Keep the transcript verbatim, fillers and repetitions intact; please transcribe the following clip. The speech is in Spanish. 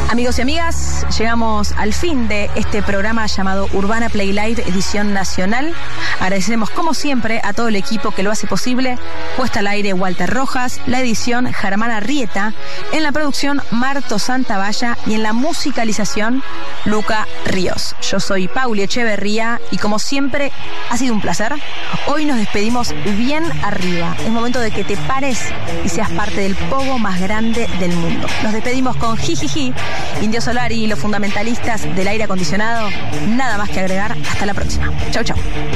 Amigos y amigas, llegamos al fin de este programa llamado Urbana Play Live edición nacional. Agradecemos como siempre a todo el equipo que lo hace posible. Puesta al aire Walter Rojas, la edición Germán Arrieta, en la producción Marto Santavalla y en la musicalización Luca Ríos. Yo soy Pauli Echeverría y como siempre ha sido un placer. Hoy nos despedimos bien arriba. Es momento de que te pares y seas parte del pogo más grande del mundo. Nos despedimos con Jijiji, Indio Solari y los fundamentalistas del aire acondicionado. Nada más que agregar. Hasta la próxima. Chau, chau.